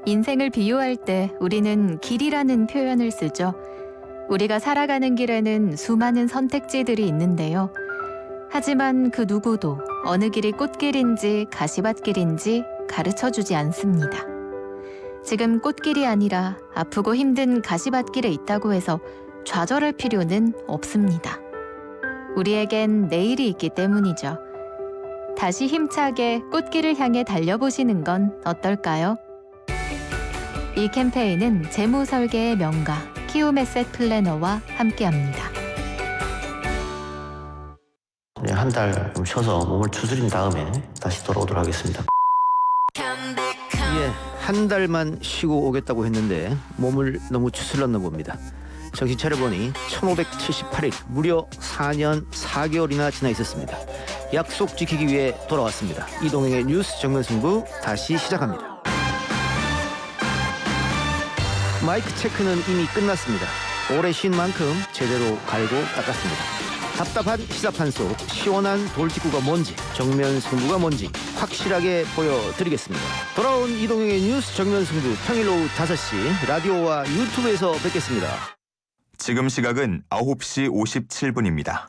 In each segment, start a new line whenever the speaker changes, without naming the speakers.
인생을 비유할 때 우리는 길이라는 표현을 쓰죠. 우리가 살아가는 길에는 수많은 선택지들이 있는데요. 하지만 그 누구도 어느 길이 꽃길인지 가시밭길인지 가르쳐주지 않습니다. 지금 꽃길이 아니라 아프고 힘든 가시밭길에 있다고 해서 좌절할 필요는 없습니다. 우리에겐 내일이 있기 때문이죠. 다시 힘차게 꽃길을 향해 달려보시는 건 어떨까요? 이 캠페인은 재무설계의 명가 키움에셋 플래너와 함께합니다.
한 달 좀 쉬어서 몸을 추스린 다음에 다시 돌아오도록 하겠습니다.
예, 한 달만 쉬고 오겠다고 했는데 몸을 너무 추슬렀나 봅니다. 정신 차려보니 1578일, 무려 4년 4개월이나 지나 있었습니다. 약속 지키기 위해 돌아왔습니다. 이동행의 뉴스 정면승부 다시 시작합니다. 마이크 체크는 이미 끝났습니다. 오래 쉰 만큼 제대로 갈고 닦았습니다. 답답한 시사판 속 시원한 돌직구가 뭔지, 정면 승부가 뭔지 확실하게 보여드리겠습니다. 돌아온 이동영의 뉴스 정면 승부, 평일 오후 5시 라디오와 유튜브에서 뵙겠습니다.
지금 시각은 9시 57분입니다.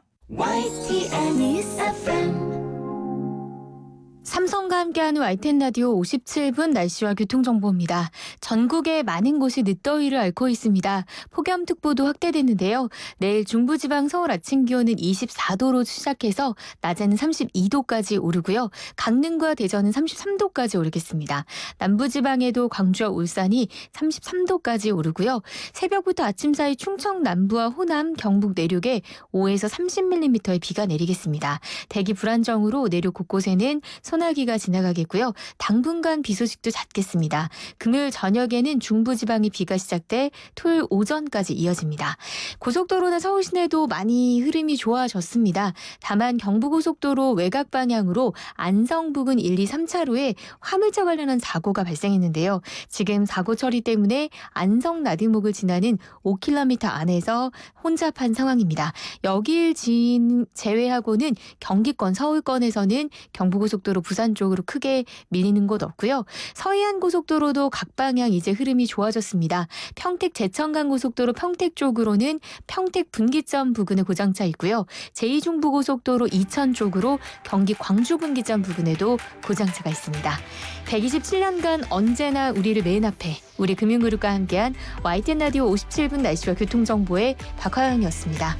삼성과 함께하는 YTN 라디오 57분 날씨와 교통정보입니다. 전국의 많은 곳이 늦더위를 앓고 있습니다. 폭염특보도 확대됐는데요. 내일 중부지방 서울 아침 기온은 24도로 시작해서 낮에는 32도까지 오르고요. 강릉과 대전은 33도까지 오르겠습니다. 남부지방에도 광주와 울산이 33도까지 오르고요. 새벽부터 아침 사이 충청 남부와 호남, 경북 내륙에 5에서 30mm의 비가 내리겠습니다. 대기 불안정으로 내륙 곳곳에는 소나기가 지나가겠고요. 당분간 비 소식도 잦겠습니다. 금요일 저녁에는 중부지방에 비가 시작돼 토요일 오전까지 이어집니다. 고속도로나 서울 시내도 많이 흐름이 좋아졌습니다. 다만 경부고속도로 외곽 방향으로 안성 부근 1, 2, 3차로에 화물차 관련한 사고가 발생했는데요. 지금 사고 처리 때문에 안성 나들목을 지나는 5km 안에서 혼잡한 상황입니다. 여길 제외하고는 경기권, 서울권에서는 경부고속도로 부산 쪽으로 크게 밀리는 곳 없고요. 서해안 고속도로도 각 방향 이제 흐름이 좋아졌습니다. 평택 제천간 고속도로 평택 쪽으로는 평택 분기점 부근에 고장차 있고요. 제2중부고속도로 이천 쪽으로 경기 광주 분기점 부근에도 고장차가 있습니다. 127년간 언제나 우리를 맨 앞에, 우리 금융그룹과 함께한 YTN 라디오 57분 날씨와 교통정보의 박화영이었습니다.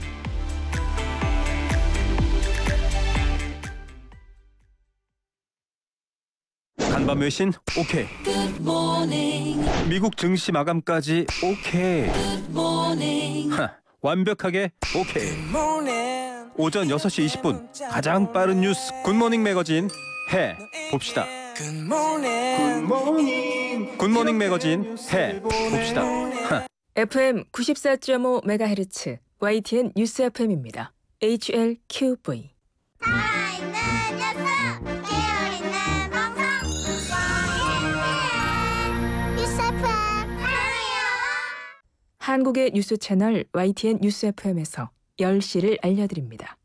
간밤 외신 오케이. 미국 증시 마감까지 오케이. 완벽하게 오케이. 오전 6시 20분 가장 빠른 뉴스 굿모닝 매거진 해 봅시다. 굿모닝 매거진 해 봅시다.
FM 94.5MHz YTN 뉴스 FM입니다. HLQV. 한국의 뉴스 채널 YTN 뉴스 FM에서 10시를 알려드립니다.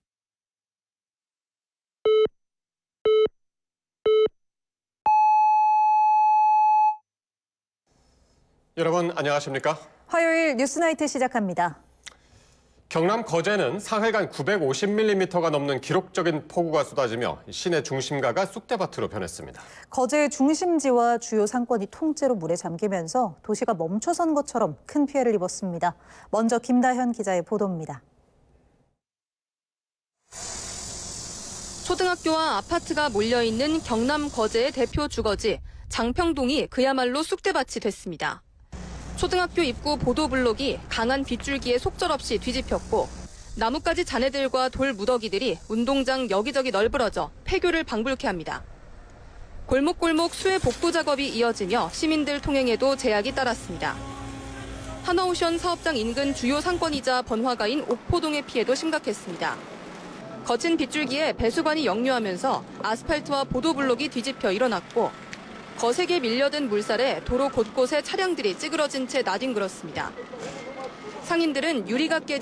여러분 안녕하십니까?
화요일 뉴스나이트 시작합니다.
경남 거제는 사흘간 950mm가 넘는 기록적인 폭우가 쏟아지며 시내 중심가가 쑥대밭으로 변했습니다.
거제의 중심지와 주요 상권이 통째로 물에 잠기면서 도시가 멈춰선 것처럼 큰 피해를 입었습니다. 먼저 김다현 기자의 보도입니다.
초등학교와 아파트가 몰려있는 경남 거제의 대표 주거지 장평동이 그야말로 쑥대밭이 됐습니다. 초등학교 입구 보도블록이 강한 빗줄기에 속절없이 뒤집혔고 나뭇가지 잔해들과 돌 무더기들이 운동장 여기저기 널브러져 폐교를 방불케 합니다. 골목골목 수해 복구 작업이 이어지며 시민들 통행에도 제약이 따랐습니다. 하나오션 사업장 인근 주요 상권이자 번화가인 옥포동의 피해도 심각했습니다. 거친 빗줄기에 배수관이 역류하면서 아스팔트와 보도블록이 뒤집혀 일어났고 거세게 밀려든 물살에 도로 곳곳에 차량들이 찌그러진 채 나뒹굴었습니다. 상인들은 유리가 깨진